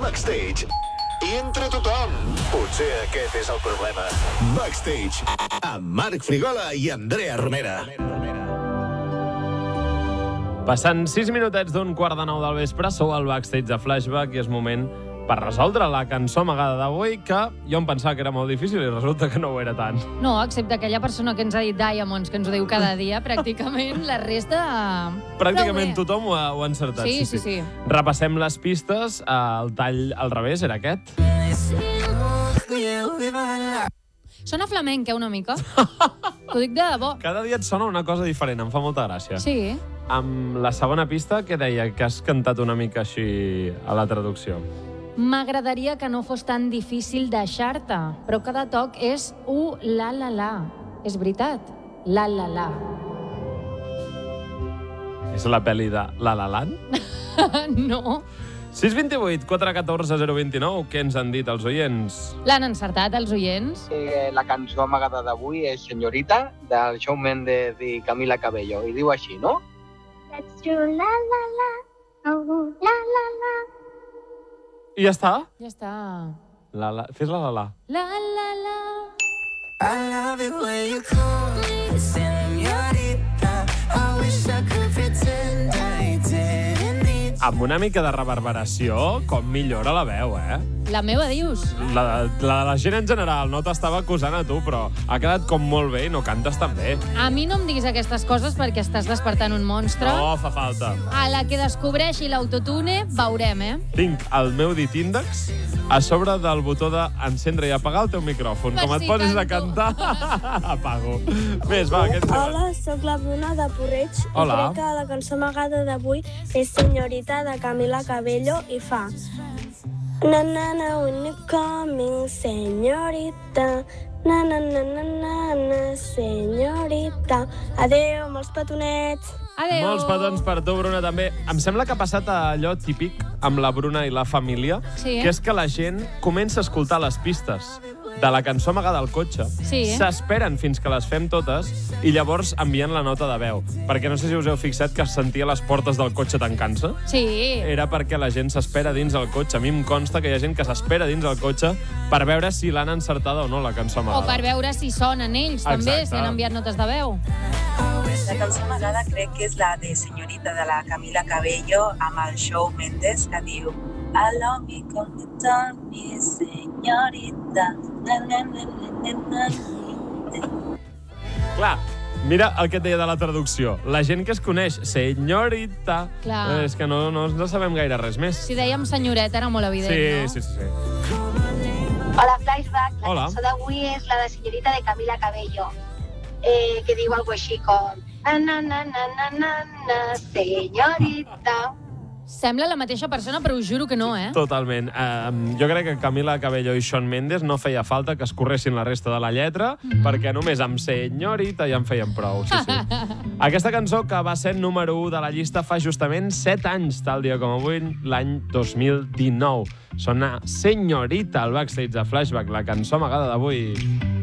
Backstage. I entre tothom. Potser aquest és el problema. Backstage, amb Marc Frigola i Andrea Romera. Passant 6 minutets d'un 8:45 del vespre, sou al Backstage de Flashback i és moment per resoldre la cançó amagada d'avui, que jo em pensava que era molt difícil i resulta que no ho era tant. No, excepte aquella persona que ens ha dit Diamonds, que ens ho diu cada dia, pràcticament la resta... Pràcticament tothom ho ha encertat. Sí. Repassem les pistes. El tall al revés era aquest. Sona flamenc, una mica. T'ho dic de debò. Cada dia et sona una cosa diferent, em fa molta gràcia. Sí. Amb la segona pista, què deia? Que has cantat una mica així a la traducció. M'agradaria que no fos tan difícil deixar-te, però cada toc és la. És veritat, la. És la pel·li de La La Land? No. 628 414 029, què ens han dit els oients? L'han encertat, els oients? La cançó amagada d'avui és Señorita, del Shawn Mendes i Camila Cabello, i diu així, no? That's true, la, oh, la. I ja està? Ja està. Fes la. La. I love it when you call me señorita. I wish I could pretend I didn't need. Amb una mica de reverberació, com millora la veu, eh? La meva, dius? La de la gent en general, no t'estava acusant a tu, però ha quedat com molt bé i no cantes tan bé. A mi no em diguis aquestes coses perquè estàs despertant un monstre. No, fa falta. A la que descobreixi l'autotune, veurem, Tinc el meu dit índex a sobre del botó d'encendre i apagar el teu micròfon. Pues Com et sí, posis a canto. cantar, apago. Més, va, aquest tema. Hola, sóc la Bruna de Porreig. Hola. I crec que la cançó amagada d'avui és Señorita de Camila Cabello i fa na when you coming, señorita. Na, señorita. Adéu, molts petonets. Adéu. Molts petons per tu, Bruna, també. Em sembla que ha passat allò típic amb la Bruna i la família, Sí, que és que la gent comença a escoltar les pistes de la cançó amagada al cotxe, Sí. s'esperen fins que les fem totes i llavors envien la nota de veu. Perquè no sé si us heu fixat que es sentia les portes del cotxe tancant-se. Sí. Era perquè la gent s'espera dins el cotxe. A mi em consta que hi ha gent que s'espera dins el cotxe per veure si l'han encertada o no, la cançó amagada. O per veure si sonen ells, també, Exacte. si han enviat notes de veu. La cançó amagada crec que és la de Señorita de la Camila Cabello amb el Shawn Mendes, que diu I love me come to tell me, señorita. Clar, mira el que et deia de la traducció. La gent que es coneix, senyorita, Clar. és que no sabem gaire res més. Si dèiem senyoreta era molt evident, no? Sí. Hola, Flashback. La Hola. cançó d'avui és la de Señorita de Camila Cabello, que diu algo així com na, señorita. Sembla la mateixa persona, però us juro que no, Totalment. Jo crec que Camila Cabello i Shawn Mendes no feia falta que es corressin la resta de la lletra, perquè només amb senyorita ja en feien prou. Sí. Aquesta cançó, que va ser número 1 de la llista fa justament 7 anys, tal dia com avui, l'any 2019. Sona Señorita al Backstage de Flashback, la cançó amagada d'avui.